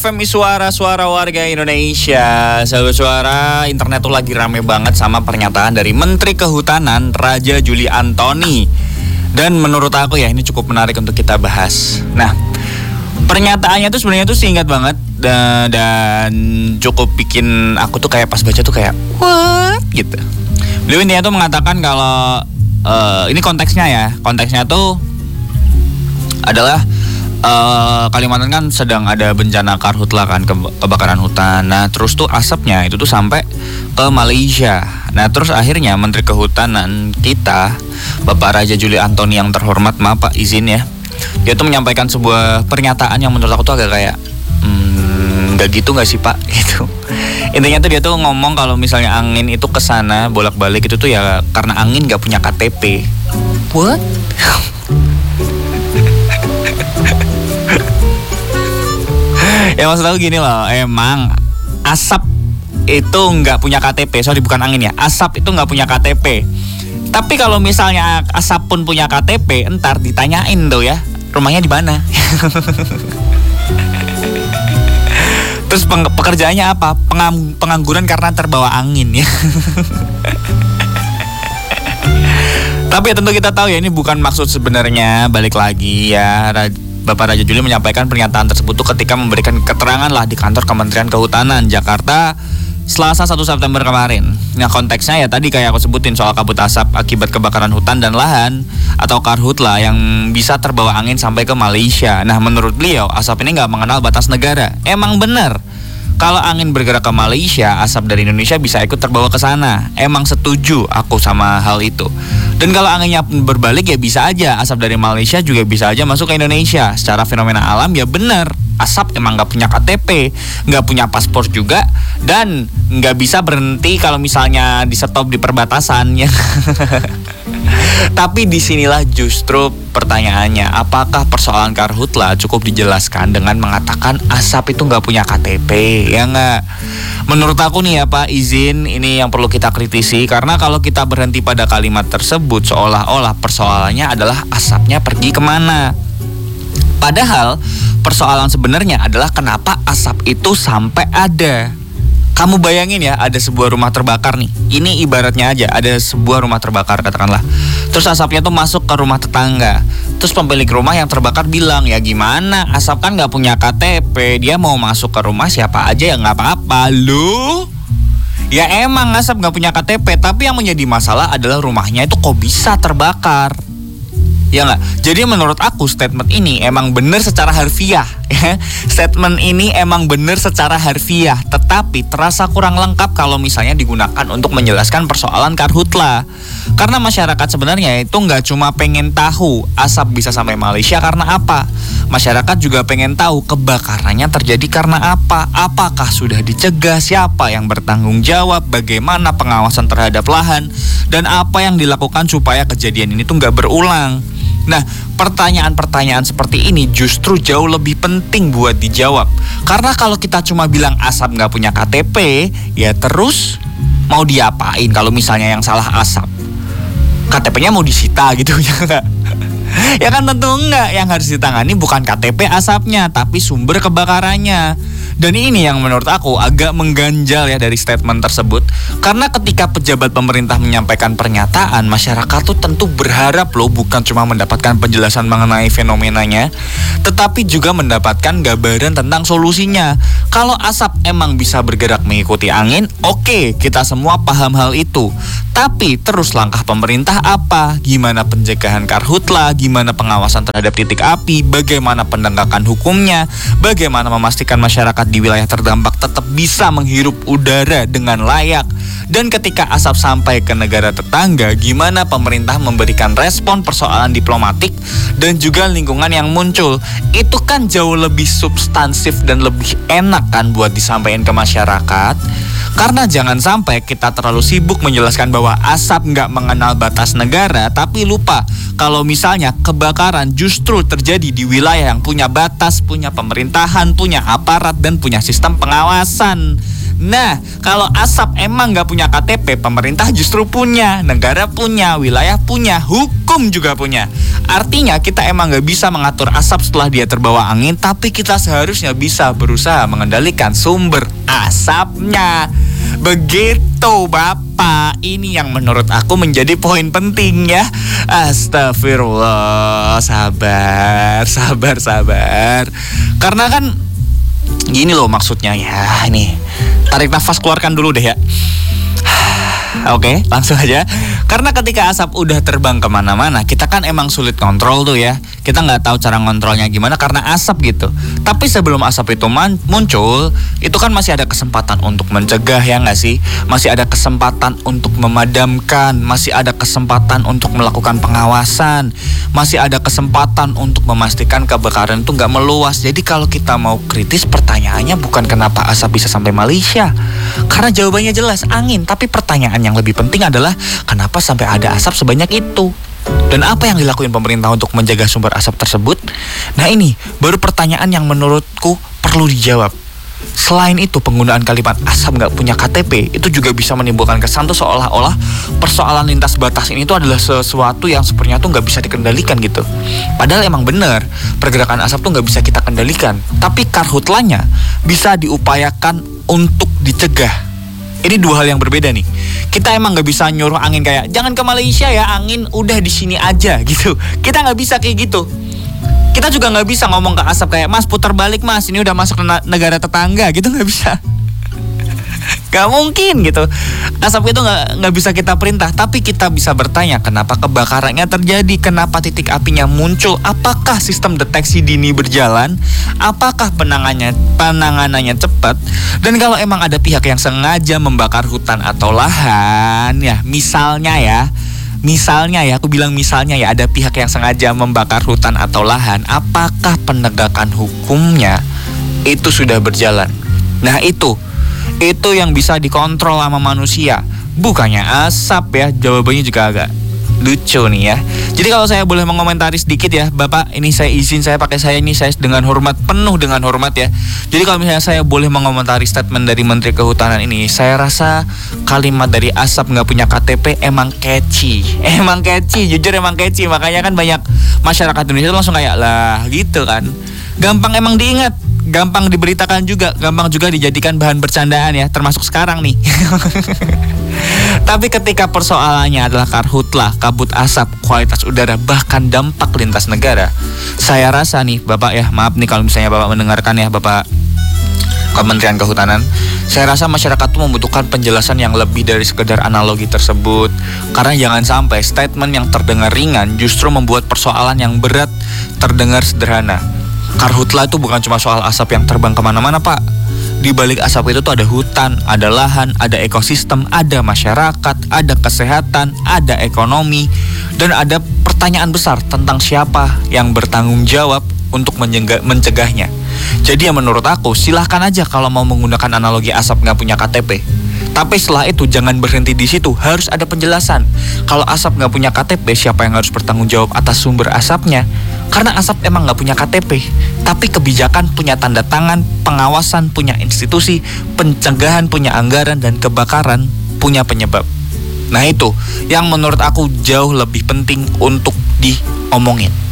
FM suara warga Indonesia. Sahabat suara, internet tuh lagi rame banget sama pernyataan dari Menteri Kehutanan Raja Juli Antoni. Dan menurut aku ya ini cukup menarik untuk kita bahas. Nah, pernyataannya tuh sebenarnya tuh singkat banget dan cukup bikin aku tuh kayak pas baca tuh kayak what gitu. Beliau intinya tuh mengatakan kalau ini konteksnya tuh adalah Kalimantan kan sedang ada bencana karhutla kan, kebakaran hutan. Nah terus tuh asapnya itu tuh sampai ke Malaysia. Nah terus akhirnya Menteri Kehutanan kita, Bapak Raja Juli Antoni yang terhormat, maaf Pak izin ya, dia tuh menyampaikan sebuah pernyataan yang menurut aku tuh agak kayak nggak gitu nggak sih Pak gitu. Intinya tuh dia tuh ngomong kalau misalnya angin itu kesana bolak-balik itu tuh ya karena angin nggak punya KTP. What? Ya maksud aku gini loh, emang asap itu nggak punya KTP, sorry bukan angin ya, asap itu nggak punya KTP. Tapi kalau misalnya asap pun punya KTP, entar ditanyain tuh ya, rumahnya di mana? Terus pekerjaannya apa? Pengangguran karena terbawa angin ya. Tapi ya tentu kita tahu ya ini bukan maksud sebenarnya. Balik lagi ya, Bapak Raja Juli menyampaikan pernyataan tersebut tuh ketika memberikan keterangan lah di kantor Kementerian Kehutanan Jakarta Selasa 1 September kemarin. Nah konteksnya ya tadi kayak aku sebutin soal kabut asap akibat kebakaran hutan dan lahan atau karhutla yang bisa terbawa angin sampai ke Malaysia. Nah menurut beliau asap ini nggak mengenal batas negara. Emang benar, kalau angin bergerak ke Malaysia, asap dari Indonesia bisa ikut terbawa ke sana. Emang setuju aku sama hal itu. Dan kalau anginnya berbalik ya bisa aja asap dari Malaysia juga bisa aja masuk ke Indonesia. Secara fenomena alam ya benar, asap emang nggak punya KTP, nggak punya paspor juga, dan nggak bisa berhenti kalau misalnya di stop di perbatasannya. Tapi disinilah justru pertanyaannya, apakah persoalan karhutla cukup dijelaskan dengan mengatakan asap itu nggak punya KTP, ya nggak? Menurut aku nih ya Pak, izin ini yang perlu kita kritisi, karena kalau kita berhenti pada kalimat tersebut seolah-olah persoalannya adalah asapnya pergi kemana. Padahal persoalan sebenarnya adalah kenapa asap itu sampai ada. Kamu bayangin ya, ada sebuah rumah terbakar nih. Ini ibaratnya aja, ada sebuah rumah terbakar katakanlah. Terus asapnya tuh masuk ke rumah tetangga. Terus pemilik rumah yang terbakar bilang, ya gimana, asap kan gak punya KTP, dia mau masuk ke rumah siapa aja ya gak apa-apa. Loh? Ya emang asap gak punya KTP, tapi yang menjadi masalah adalah rumahnya itu kok bisa terbakar. Ya nggak? Jadi menurut aku statement ini emang benar secara harfiah ya. Statement ini emang benar secara harfiah, tetapi terasa kurang lengkap kalau misalnya digunakan untuk menjelaskan persoalan karhutla. Karena masyarakat sebenarnya itu nggak cuma pengen tahu asap bisa sampai Malaysia karena apa. Masyarakat juga pengen tahu kebakarannya terjadi karena apa. Apakah sudah dicegah, siapa yang bertanggung jawab, bagaimana pengawasan terhadap lahan, dan apa yang dilakukan supaya kejadian ini tuh nggak berulang. Nah, pertanyaan-pertanyaan seperti ini justru jauh lebih penting buat dijawab. Karena kalau kita cuma bilang asap nggak punya KTP, ya terus mau diapain kalau misalnya yang salah asap? KTP-nya mau disita gitu ya nggak? Ya kan tentu enggak. Yang harus ditangani bukan KTP asapnya, tapi sumber kebakarannya. Dan ini yang menurut aku agak mengganjal ya dari statement tersebut. Karena ketika pejabat pemerintah menyampaikan pernyataan, masyarakat tuh tentu berharap loh bukan cuma mendapatkan penjelasan mengenai fenomenanya, tetapi juga mendapatkan gambaran tentang solusinya. Kalau asap emang bisa bergerak mengikuti angin, oke, kita semua paham hal itu. Tapi terus langkah pemerintah apa? Gimana pencegahan karhutla? Gimana pengawasan terhadap titik api? Bagaimana penegakan hukumnya? Bagaimana memastikan masyarakat di wilayah terdampak tetap bisa menghirup udara dengan layak? Dan ketika asap sampai ke negara tetangga, gimana pemerintah memberikan respon persoalan diplomatik dan juga lingkungan yang muncul? Itu kan jauh lebih substansif dan lebih enak kan buat disampaikan ke masyarakat. Karena jangan sampai kita terlalu sibuk menjelaskan bahwa asap nggak mengenal batas negara, tapi lupa kalau misalnya kebakaran justru terjadi di wilayah yang punya batas, punya pemerintahan, punya aparat, dan punya sistem pengawasan. Nah, kalau asap emang nggak punya KTP, pemerintah justru punya, negara punya, wilayah punya, hukum juga punya. Artinya kita emang nggak bisa mengatur asap setelah dia terbawa angin, tapi kita seharusnya bisa berusaha mengendalikan sumber asapnya. Begitu Bapak, ini yang menurut aku menjadi poin penting ya. Astagfirullah, sabar. Karena kan gini loh maksudnya ya, nih tarik nafas, keluarkan dulu deh ya. Oke, langsung aja. Karena ketika asap udah terbang kemana-mana, kita kan emang sulit kontrol tuh ya. Kita nggak tahu cara ngontrolnya gimana karena asap gitu. Tapi sebelum asap itu muncul, itu kan masih ada kesempatan untuk mencegah, ya nggak sih? Masih ada kesempatan untuk memadamkan, masih ada kesempatan untuk melakukan pengawasan, masih ada kesempatan untuk memastikan kebakaran itu nggak meluas. Jadi kalau kita mau kritis, pertanyaannya bukan kenapa asap bisa sampai Malaysia, karena jawabannya jelas, angin. Tapi pertanyaan yang lebih penting adalah kenapa sampai ada asap sebanyak itu? Dan apa yang dilakukan pemerintah untuk menjaga sumber asap tersebut? Nah, ini baru pertanyaan yang menurutku perlu dijawab. Selain itu, penggunaan kalimat asap nggak punya KTP itu juga bisa menimbulkan kesan tuh seolah-olah persoalan lintas batas ini tuh adalah sesuatu yang sebenarnya tuh nggak bisa dikendalikan gitu. Padahal emang bener, pergerakan asap tuh nggak bisa kita kendalikan. Tapi karhutlanya bisa diupayakan untuk dicegah. Ini dua hal yang berbeda nih. Kita emang nggak bisa nyuruh angin kayak jangan ke Malaysia ya, angin udah di sini aja gitu. Kita nggak bisa kayak gitu. Kita juga nggak bisa ngomong ke asap kayak mas putar balik mas, ini udah masuk negara tetangga gitu, nggak bisa. Gak mungkin gitu. Asap itu nggak bisa kita perintah, tapi kita bisa bertanya kenapa kebakarannya terjadi, kenapa titik apinya muncul, apakah sistem deteksi dini berjalan, apakah penanganannya cepat, dan kalau emang ada pihak yang sengaja membakar hutan atau lahan, ya misalnya ya, aku bilang misalnya ya, ada pihak yang sengaja membakar hutan atau lahan, apakah penegakan hukumnya itu sudah berjalan? Nah itu yang bisa dikontrol sama manusia, bukannya asap ya. Jawabannya juga agak lucu nih ya. Jadi kalau saya boleh mengomentari sedikit ya Bapak, ini saya izin, saya pakai saya ini, saya dengan hormat, penuh dengan hormat ya. Jadi kalau misalnya saya boleh mengomentari statement dari Menteri Kehutanan ini, saya rasa kalimat dari asap nggak punya KTP emang catchy, jujur emang catchy. Makanya kan banyak masyarakat Indonesia langsung kayak lah gitu kan. Gampang emang diingat, gampang diberitakan juga, gampang juga dijadikan bahan bercandaan ya, termasuk sekarang nih. Tapi ketika persoalannya adalah karhutlah, kabut asap, kualitas udara, bahkan dampak lintas negara, saya rasa nih Bapak ya, maaf nih kalau misalnya Bapak mendengarkan ya Bapak Kementerian Kehutanan, saya rasa masyarakat tuh membutuhkan penjelasan yang lebih dari sekedar analogi tersebut. Karena jangan sampai statement yang terdengar ringan justru membuat persoalan yang berat terdengar sederhana. Karhutla itu bukan cuma soal asap yang terbang kemana-mana Pak. Di balik asap itu tuh ada hutan, ada lahan, ada ekosistem, ada masyarakat, ada kesehatan, ada ekonomi, dan ada pertanyaan besar tentang siapa yang bertanggung jawab untuk mencegahnya. Jadi ya menurut aku silahkan aja kalau mau menggunakan analogi asap nggak punya KTP. Tapi setelah itu jangan berhenti di situ, harus ada penjelasan. Kalau asap nggak punya KTP, siapa yang harus bertanggung jawab atas sumber asapnya? Karena asap emang nggak punya KTP, tapi kebijakan punya tanda tangan, pengawasan punya institusi, pencegahan punya anggaran, dan kebakaran punya penyebab. Nah itu yang menurut aku jauh lebih penting untuk diomongin.